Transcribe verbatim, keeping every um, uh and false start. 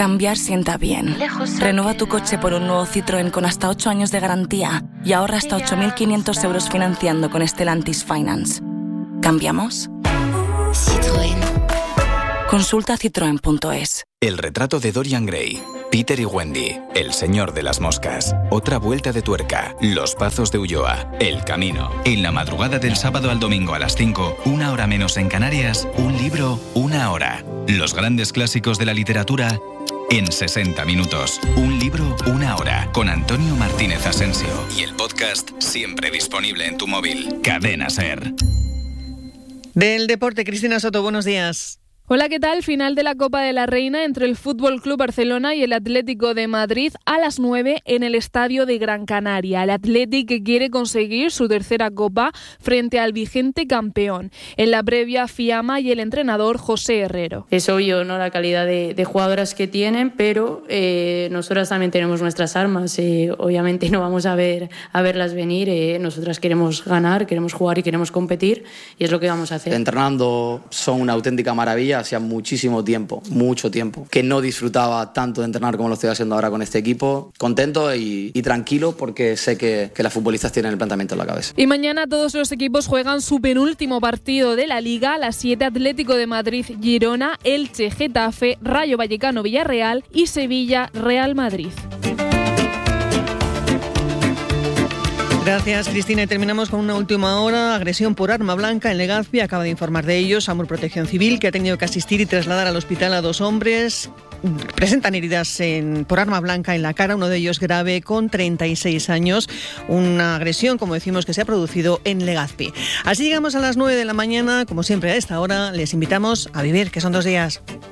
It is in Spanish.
Cambiar sienta bien. Renueva tu coche por un nuevo Citroën con hasta ocho años de garantía y ahorra hasta ocho mil quinientos euros financiando con Stellantis Finance. ¿Cambiamos? Citroën. Consulta citroen punto es. El retrato de Dorian Gray. Peter y Wendy, El señor de las moscas, Otra vuelta de tuerca, Los pazos de Ulloa, El camino. En la madrugada del sábado al domingo a las cinco, una hora menos en Canarias, un libro, una hora. Los grandes clásicos de la literatura en sesenta minutos. Un libro, una hora. Con Antonio Martínez Asensio. Y el podcast siempre disponible en tu móvil. Cadena SER. Del deporte, Cristina Soto, buenos días. Hola, ¿qué tal? Final de la Copa de la Reina entre el F C Barcelona y el Atlético de Madrid a las nueve en el Estadio de Gran Canaria. El Atlético que quiere conseguir su tercera Copa frente al vigente campeón. En la previa, Fiamma y el entrenador José Herrero. Es obvio, ¿no?, la calidad de, de jugadoras que tienen, pero eh, nosotras también tenemos nuestras armas. Eh, obviamente no vamos a ver a verlas venir. Eh, nosotras queremos ganar, queremos jugar y queremos competir, y es lo que vamos a hacer. Entrenando son una auténtica maravilla. Hacía muchísimo tiempo, mucho tiempo, que no disfrutaba tanto de entrenar como lo estoy haciendo ahora con este equipo. Contento y, y tranquilo porque sé que, que las futbolistas tienen el planteamiento en la cabeza. Y mañana todos los equipos juegan su penúltimo partido de la Liga. A las siete, Atlético de Madrid, Girona, Elche, Getafe, Rayo Vallecano, Villarreal y Sevilla, Real Madrid. Gracias, Cristina. Y terminamos con una última hora. Agresión por arma blanca en Legazpi. Acaba de informar de ello SAMUR Protección Civil, que ha tenido que asistir y trasladar al hospital a dos hombres. Presentan heridas en, por arma blanca en la cara, uno de ellos grave, con treinta y seis años. Una agresión, como decimos, que se ha producido en Legazpi. Así llegamos a las nueve de la mañana. Como siempre a esta hora, les invitamos a vivir, que son dos días.